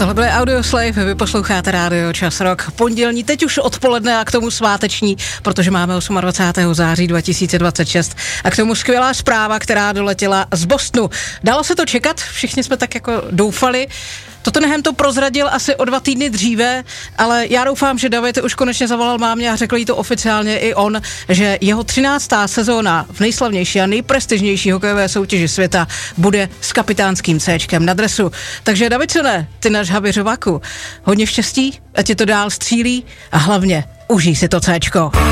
Tohle byly Audioslave, vy posloucháte Rádio Čas Rock. Pondělní, teď už odpoledne a k tomu sváteční, protože máme 28. září 2026 a k tomu skvělá zpráva, která doletěla z Bostonu. Dalo se to čekat, všichni jsme tak jako doufali. Tottenham to prozradil asi o 2 týdny dříve, ale já doufám, že David už konečně zavolal mámě a řekl jí to oficiálně i on, že jeho 13. sezóna v nejslavnější a nejprestižnější hokejové soutěži světa bude s kapitánským Cčkem na dresu. Takže Davidsone, ty náš habiřovaku, hodně štěstí, ať ti to dál střílí a hlavně užij si to Cčko.